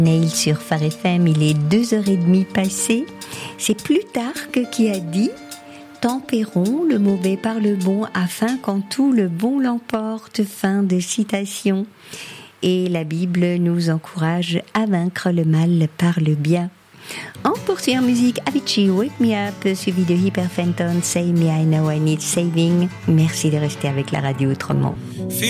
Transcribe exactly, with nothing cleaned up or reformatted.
Neil sur Phare F M, il est deux heures trente passées. C'est Plutarque qui a dit « Tempérons le mauvais par le bon afin qu'en tout le bon l'emporte ». Fin de citation. Et la Bible nous encourage à vaincre le mal par le bien. On poursuit en musique Avicii, Wake Me Up, suivi de Hyperfenton, Say Me I Know I Need Saving. Merci de rester avec la radio autrement.